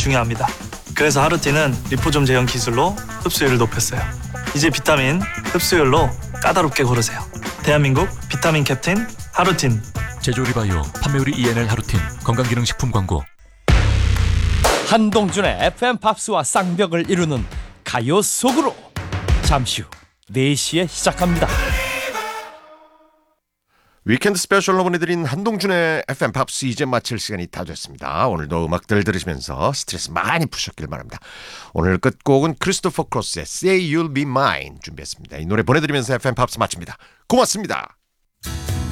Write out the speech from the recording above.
중요합니다. 그래서 하루틴은 리포좀 제형 기술로 흡수율을 높였어요. 이제 비타민 흡수율로 까다롭게 고르세요. 대한민국 비타민 캡틴 하루틴. 제조리바이오 판매율이 ENL 하루틴 건강기능식품 광고. 한동준의 FM 팝스와 쌍벽을 이루는 가요 속으로 잠시 후 4시에 시작합니다. 위켄드 스페셜로 보내드린 한동준의 FM 팝스 이제 마칠 시간이 다 됐습니다. 오늘도 음악들 들으시면서 스트레스 많이 푸셨길 바랍니다. 오늘 끝곡은 크리스토퍼 크로스의 Say You'll Be Mine 준비했습니다. 이 노래 보내드리면서 FM 팝스 마칩니다. 고맙습니다.